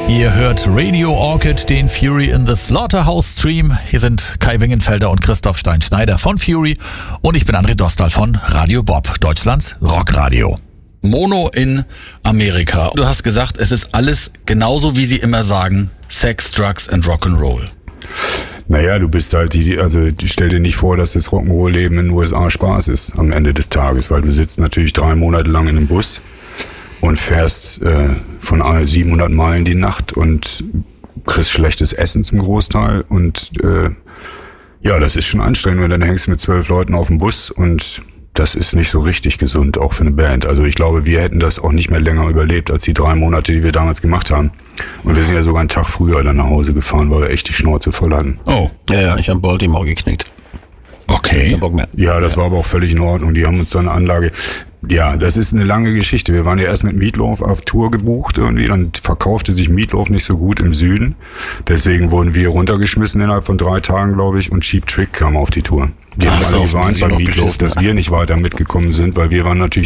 Ihr hört Radio Orchid, den Fury in the Slaughterhouse Stream. Hier sind Kai Wingenfelder und Christoph Stein-Schneider von Fury und ich bin André Dostal von Radio Bob, Deutschlands Rockradio. Mono in Amerika. Du hast gesagt, es ist alles genauso, wie sie immer sagen, Sex, Drugs and Rock'n'Roll. Naja, du bist halt stell dir nicht vor, dass das Rock'n'Roll-Leben in den USA Spaß ist am Ende des Tages, weil du sitzt natürlich 3 Monate lang in einem Bus und fährst von 700 Meilen die Nacht und kriegst schlechtes Essen zum Großteil und ja, das ist schon anstrengend, und dann hängst du mit 12 Leuten auf dem Bus und das ist nicht so richtig gesund, auch für eine Band. Also ich glaube, wir hätten das auch nicht mehr länger überlebt als die 3 Monate, die wir damals gemacht haben. Und wir sind ja sogar einen Tag früher dann nach Hause gefahren, weil wir echt die Schnauze voll hatten. Oh. Ja, ich habe Baltimore geknickt. Okay. Ja, das war aber auch völlig in Ordnung. Die haben uns dann eine Anlage... Ja, das ist eine lange Geschichte. Wir waren ja erst mit Meatloaf auf Tour gebucht irgendwie, dann verkaufte sich Meatloaf nicht so gut im Süden. Deswegen wurden wir runtergeschmissen innerhalb von 3 Tagen, glaube ich, und Cheap Trick kam auf die Tour. Die haben alle geweint bei Meatloaf, dass wir nicht weiter mitgekommen sind, weil wir waren natürlich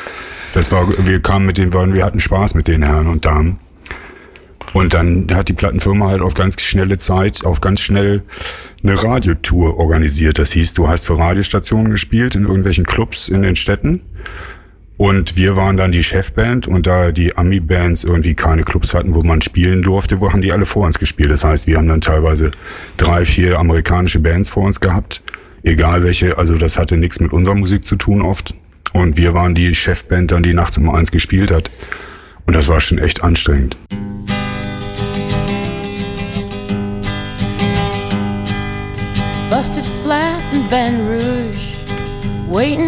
wir hatten Spaß mit den Herren und Damen. Und dann hat die Plattenfirma halt auf ganz schnell eine Radiotour organisiert. Das hieß, du hast für Radiostationen gespielt in irgendwelchen Clubs in den Städten. Und wir waren dann die Chefband, und da die Ami-Bands irgendwie keine Clubs hatten, wo man spielen durfte, haben die alle vor uns gespielt. Das heißt, wir haben dann teilweise 3, 4 amerikanische Bands vor uns gehabt. Egal welche, also das hatte nichts mit unserer Musik zu tun oft. Und wir waren die Chefband dann, die nachts um 1 gespielt hat. Und das war schon echt anstrengend. Busted flat in Baton Rouge, waiting